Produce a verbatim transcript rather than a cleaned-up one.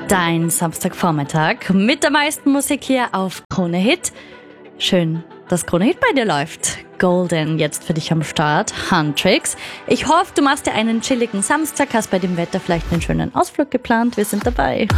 Dein Samstagvormittag mit der meisten Musik hier auf Krone Hit. Schön, dass Krone Hit bei dir läuft. Golden jetzt für dich am Start. Huntrix. Ich hoffe, du machst dir einen chilligen Samstag, hast bei dem Wetter vielleicht einen schönen Ausflug geplant. Wir sind dabei.